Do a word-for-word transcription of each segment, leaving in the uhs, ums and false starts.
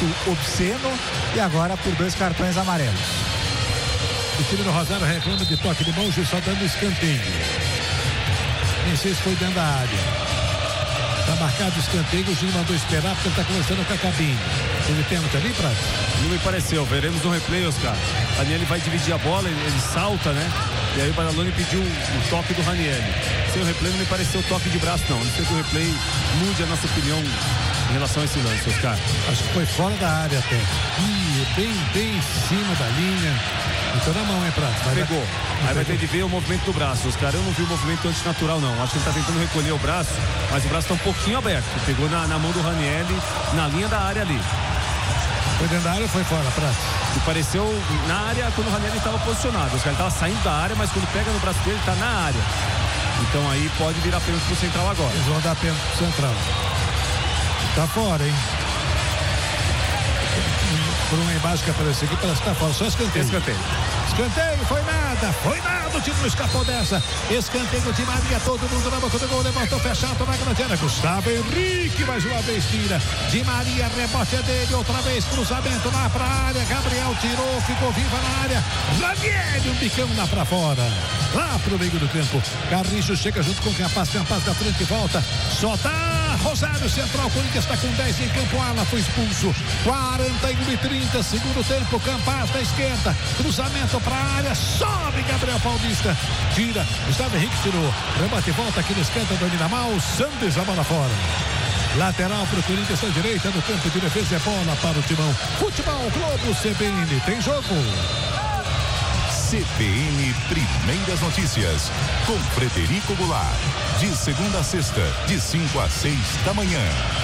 gesto obsceno e agora por dois cartões amarelos. O time do Rosário reclama de toque de mão, o juiz só dando escanteio. Nem sei se foi dentro da área. Tá marcado o escanteio, o juiz mandou esperar porque ele tá conversando com a cabine. Teve pênalti ali, Prato? Não me pareceu, veremos no replay, Oscar. Ranieri vai dividir a bola, ele, ele salta, né? E aí o Badaloni pediu o, o toque do Ranieri. Sem o replay não me pareceu toque de braço, não. Não sei que o replay mude a nossa opinião em relação a esse lance, Oscar. Acho que foi fora da área até. Ih, bem, bem em cima da linha. Então na mão, hein, Prato? Vai Pegou. Dar... Aí vai ter de ver o movimento do braço, Oscar. Eu não vi o movimento antinatural, não. Acho que ele tá tentando recolher o braço, mas o braço tá um pouquinho aberto. Pegou na, na mão do Ranieri, na linha da área ali. Foi dentro da área ou foi fora, Prato? E pareceu na área quando o Ranieri estava posicionado. Oscar, ele estava saindo da área, mas quando pega no braço dele, está na área. Então aí pode virar pênalti pro Central agora. Eles vão dar pênalti pro Central. Tá fora, hein? Por uma embaixo que apareceu aqui, parece que tá fora. Só escanteio. Escanteio. Escanteio, foi nada, foi nada. O time não escapou dessa. Escanteio de Maria, todo mundo na boca do gol. Levantou fechado na grande área. Gustavo Henrique, mais uma vez tira. De Maria, rebote é dele. Outra vez, cruzamento lá pra área. Gabriel tirou, ficou viva na área. Ranieri, um bicão lá pra fora. Lá pro meio do campo. Carriço chega junto com o Campaz. Campaz da frente e volta. Só tá Rosário Central. Corinthians está com dez em campo. Ala foi expulso. quarenta e um e trinta, segundo tempo. Campaz da esquerda. Cruzamento pra área. Sobe Gabriel Paulista. Tira. Gustavo Henrique tirou. Rebate e volta aqui na esquerda. Domina mal. Santos a bola fora. Lateral pro Corinthians à direita do campo de defesa. É bola para o Timão. Futebol Globo C B N. Tem jogo. C B N Primeiras Notícias, com Frederico Goulart, de segunda a sexta, de cinco a seis da manhã.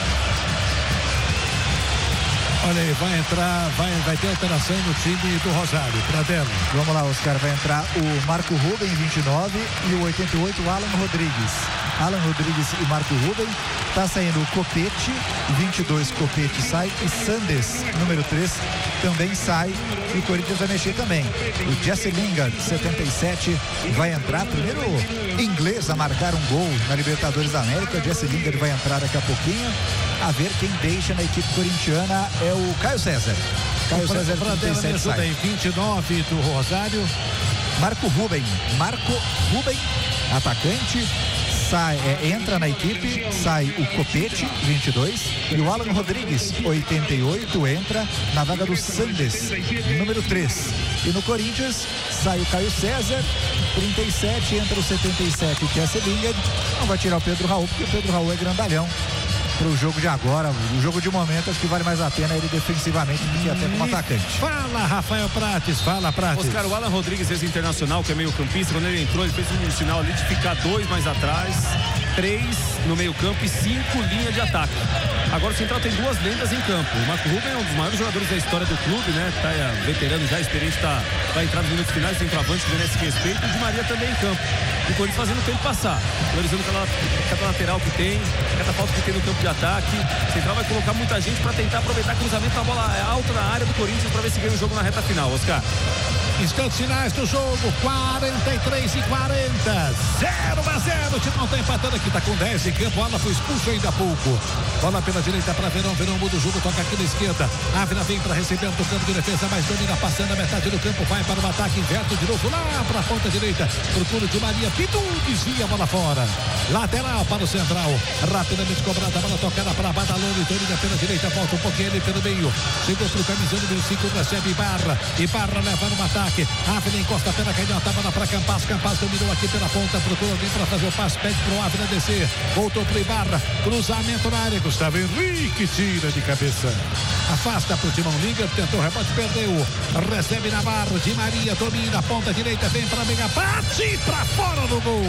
Olha aí, vai entrar, vai, vai ter alteração no time do Rosário, Pradelo. Vamos lá, Oscar, vai entrar o Marco Ruben, vinte e nove, e o oitenta e oito, o Alan Rodrigues. Alan Rodrigues e Marco Ruben. Tá saindo o Copete, vinte e dois, Copete sai, e Sandes, número três, também sai, e o Corinthians vai mexer também. O Jesse Lingard, setenta e sete, vai entrar, primeiro inglês a marcar um gol na Libertadores da América. O Jesse Lingard vai entrar daqui a pouquinho. A ver quem deixa na equipe corintiana é o Caio César. Caio pra, César, trinta e sete, sai. Aí, vinte e nove do Rosário. Marco Ruben, Marco Ruben, atacante. Sai, é, entra na equipe, sai o Copete, vinte e dois, e o Alan Rodrigues, oitenta e oito, entra na vaga do Sandes, número três. E no Corinthians, sai o Caio César, trinta e sete, entra o setenta e sete, Jesse Lingard. Não vai tirar o Pedro Raul, porque o Pedro Raul é grandalhão. Pro jogo de agora, o jogo de momento, acho que vale mais a pena ele defensivamente do que até como atacante. Fala, Rafael Prates, fala, Prates. Oscar, o Alan Rodrigues, ex-internacional, que é meio campista, quando ele entrou, ele fez um sinal ali de ficar dois mais atrás, três no meio campo e cinco linha de ataque. Agora o Central tem duas lendas em campo. O Marco Ruben é um dos maiores jogadores da história do clube, né? Tá é, veterano já, experiente, tá, vai entrar nos minutos finais, centroavante, que merece respeito. E o Di Maria também em campo. E o Corinthians fazendo o tempo passar, valorizando cada, cada lateral que tem, cada falta que tem no campo de ataque. O Central vai colocar muita gente para tentar aproveitar cruzamento da bola alta na área do Corinthians para ver se ganha o jogo na reta final, Oscar. Instantes finais do jogo, quarenta e três e quarenta, zero a zero. O time não tá empatando aqui, tá com dez em campo. Bola foi expulso ainda há pouco. Bola pela direita para Verão, Verão muda o jogo, toca aqui na esquerda. Ávila vem para receber do campo de defesa, mas domina passando a metade do campo, vai para o ataque, inverte de novo lá para a ponta direita. Procura de Maria, Pitu desvia a bola fora. Lateral para o Central, rapidamente cobrada, a bola tocada para Badaloni, domina pela direita, volta um pouquinho ali pelo meio. Chegou pro camisão número cinco, recebe Ibarra. Ibarra leva no ataque. Ávila encosta pela canhota, bola para Campaz. Campaz dominou aqui pela ponta, procura alguém para fazer o passe, pede pro Ávila descer. Voltou pro Ibarra, cruzamento na área. Gustavo Henrique tira de cabeça. Afasta pro Timão, liga, tentou rebote, perdeu. Recebe Navarro, Di Maria domina, ponta direita, vem para Mega, bate para fora do gol.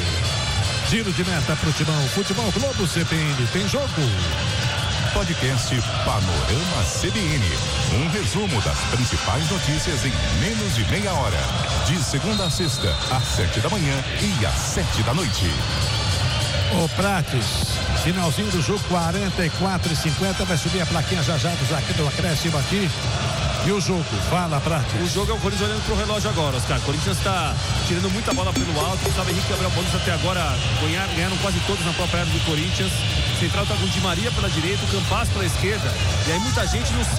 Tiro de meta pro Timão. Futebol Globo C B N, tem jogo. Podcast Panorama C B N. Um resumo das principais notícias em menos de meia hora. De segunda a sexta, às sete da manhã e às sete da noite. O Prates, finalzinho do jogo, quarenta e quatro e cinquenta, vai subir a plaquinha já já aqui do acréscimo aqui. E o jogo, fala, Prates. O jogo é o Corinthians olhando pro relógio agora, Oscar. O Corinthians está tirando muita bola pelo alto. Gustavo Henrique e Gabriel Paulista até agora ganharam, ganharam quase todos na própria área do Corinthians. Central tá com o Di Maria pela direita, o Campaz pela esquerda. E aí muita gente no